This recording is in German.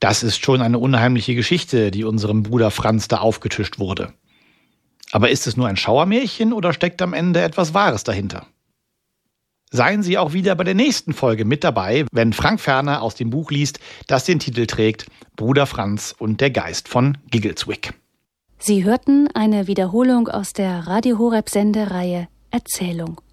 Das ist schon eine unheimliche Geschichte, die unserem Bruder Franz da aufgetischt wurde. Aber ist es nur ein Schauermärchen oder steckt am Ende etwas Wahres dahinter? Seien Sie auch wieder bei der nächsten Folge mit dabei, wenn Frank Ferner aus dem Buch liest, das den Titel trägt Bruder Franz und der Geist von Giggleswick. Sie hörten eine Wiederholung aus der Radio Horeb Sendereihe Erzählung.